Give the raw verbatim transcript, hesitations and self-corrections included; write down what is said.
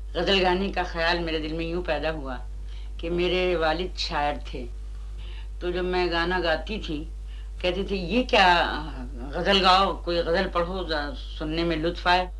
गजल गाने का ख्याल मेरे दिल में यूं पैदा हुआ कि मेरे वालिद शायर थे। तो जब मैं गाना गाती थी कहते थे ये क्या गजल गाओ, कोई गजल पढ़ो, सुनने में लुत्फ आए।